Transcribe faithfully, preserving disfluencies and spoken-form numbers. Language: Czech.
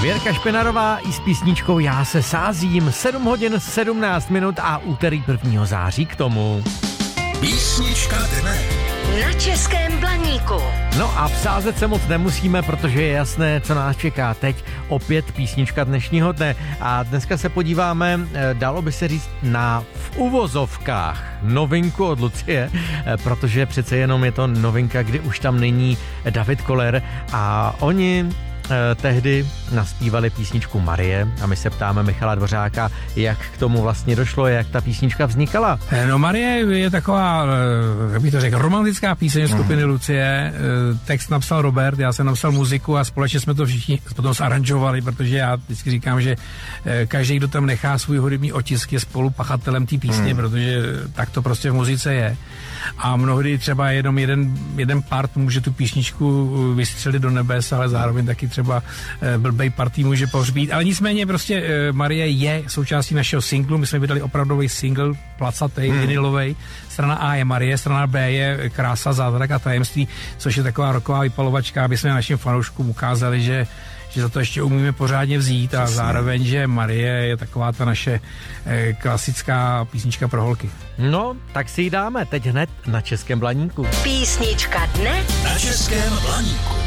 Věrka Špenarová i s písničkou Já se sázím, sedm hodin sedmnáct minut a úterý prvního září k tomu. Písnička dne. Na Českém Blaníku. No a vsázet se moc nemusíme, protože je jasné, co nás čeká teď. Opět písnička dnešního dne. A dneska se podíváme, dalo by se říct, na v uvozovkách novinku od Lucie, protože přece jenom je to novinka, kdy už tam není David Koller a oni Eh, tehdy naspívali písničku Marie a my se ptáme Michala Dvořáka, jak k tomu vlastně došlo, jak ta písnička vznikala. No Marie je taková, jak bych to řekl, romantická píseň skupiny mm. Lucie. Text napsal Robert, já jsem napsal muziku a společně jsme to všichni potom zaranžovali, protože já vždycky říkám, že každý, kdo tam nechá svůj hudební otisk, je spolupachatelem té písně, mm. protože tak to prostě v muzice je. A mnohdy třeba jenom jeden, jeden part může tu písničku vystřelit do nebes, ale zároveň taky třeba blbej partý může pohřbít. Ale nicméně prostě Marie je součástí našeho singlu. My jsme vydali opravdový single, placatej, hmm. vinilovej. Strana A je Marie, strana B je Krása, zázrak a tajemství, což je taková rocková vypalovačka, aby jsme našim fanouškům ukázali, že že za to ještě umíme pořádně vzít a zároveň, že Marie je taková ta naše eh, klasická písnička pro holky. No, tak si ji dáme teď hned na Českém Blaníku. Písnička dne na Českém Blaníku.